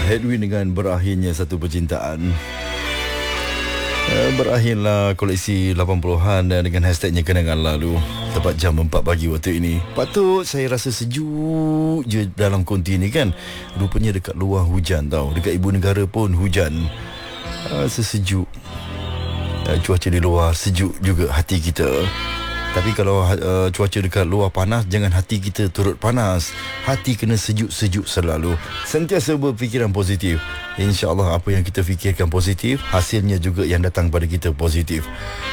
Edwin dengan berakhirnya satu percintaan. Berakhirlah koleksi 80-an dengan hashtagnya kenangan lalu. Tepat jam 4 pagi waktu ini. Patut saya rasa sejuk je dalam konti ni kan. Rupanya dekat luar hujan tau. Dekat ibu negara pun hujan. Sesejuk. Cuaca di luar sejuk juga hati kita. Tapi kalau cuaca dekat luar panas, jangan hati kita turut panas. Hati kena sejuk-sejuk selalu. Sentiasa berfikiran positif. InsyaAllah apa yang kita fikirkan positif, hasilnya juga yang datang pada kita positif.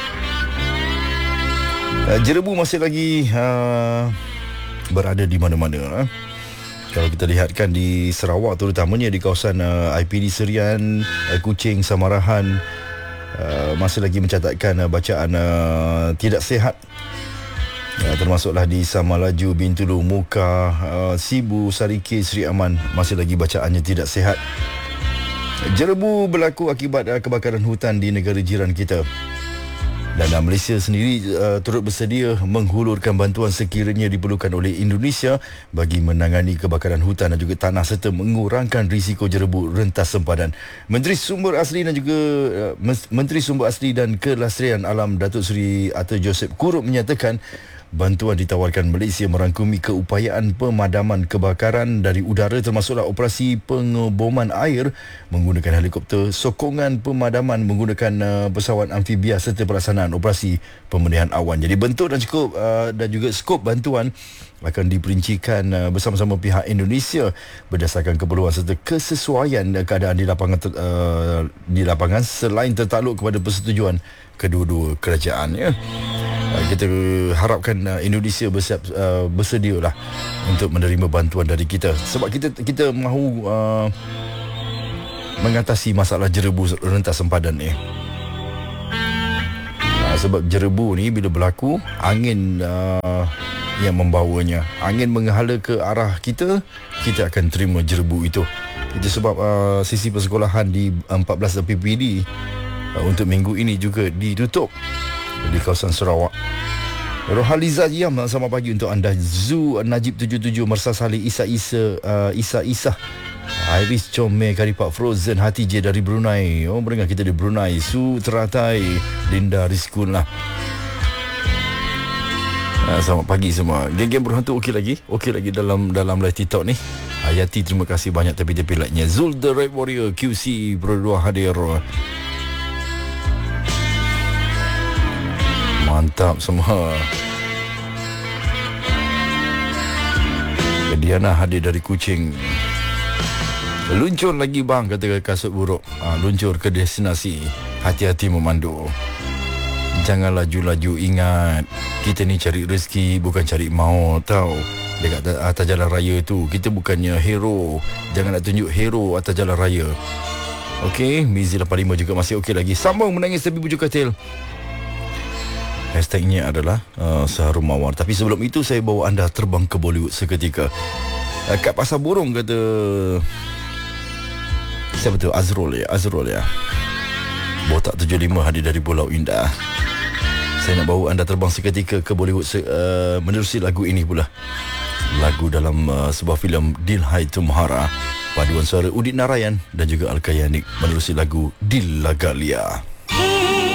Jerebu masih lagi berada di mana-mana. Kalau kita lihatkan di Sarawak, terutamanya di kawasan IPD Serian, Kuching, Samarahan, masih lagi mencatatkan bacaan tidak sihat. Termasuklah di Samalaju, Bintulu, Muka, Sibu, Sarike, Seri Aman, masih lagi bacaannya tidak sihat. Jerebu berlaku akibat kebakaran hutan di negara jiran kita. Dan Malaysia sendiri turut bersedia menghulurkan bantuan sekiranya diperlukan oleh Indonesia bagi menangani kebakaran hutan dan juga tanah serta mengurangkan risiko jerebu rentas sempadan. Menteri Sumber Asli dan Kelestarian Alam Datuk Seri Arthur Joseph Kurup menyatakan bantuan ditawarkan Malaysia merangkumi keupayaan pemadaman kebakaran dari udara, termasuklah operasi pengeboman air menggunakan helikopter, sokongan pemadaman menggunakan pesawat amfibia serta pelaksanaan operasi pemedihan awan. Jadi bentuk dan juga skop bantuan akan diperincikan bersama-sama pihak Indonesia berdasarkan keperluan serta kesesuaian keadaan di lapangan selain tertakluk kepada persetujuan kedua-dua kerajaan, ya. Kita harapkan Indonesia bersedialah untuk menerima bantuan dari kita, sebab kita mahu mengatasi masalah jerebu rentas sempadan ni. Sebab jerebu ni bila berlaku, angin yang membawanya, angin menghala ke arah kita akan terima jerebu itu. Itu sebab sisi persekolahan di 14 PPD untuk minggu ini juga ditutup di kawasan Sarawak. Rohaliza Yam, selamat pagi untuk anda. Zu Najib 77, Mersa Salih, Isa Isah, Iris Comel, Karipak Frozen, Hati J dari Brunei. Oh, mendengar kita di Brunei. Su Teratai, Linda Rizkun lah. Selamat pagi semua. Geng-geng berhantu okey lagi dalam live TikTok ni. Hayati, terima kasih banyak tepi-tepi like-nya. Zul The Red Warrior QC berdua hadir. Mantap semua. Diana hadir dari Kuching. Luncur lagi bang, kata kasut buruk. Luncur ke destinasi. Hati-hati memandu. Jangan laju-laju, ingat. Kita ni cari rezeki, bukan cari maut tau. Dekat atas jalan raya tu, kita bukannya hero. Jangan nak tunjuk hero atas jalan raya. Okey, Mizi 85 juga masih okey lagi. Sambung menangis tapi bujuk katil. Hashtagnya adalah Seharum Mawar. Tapi sebelum itu saya bawa anda terbang ke Bollywood seketika. Kat Pasar Borong, kata siapa tu? Azrul ya. Botak 75 hadir dari Pulau Indah. Saya nak bawa anda terbang seketika ke Bollywood menerusi lagu ini pula. Lagu dalam sebuah filem Dil Hai Tumhara. Paduan suara Udit Narayan dan juga Alka Yanik menerusi lagu Dil Lagalia.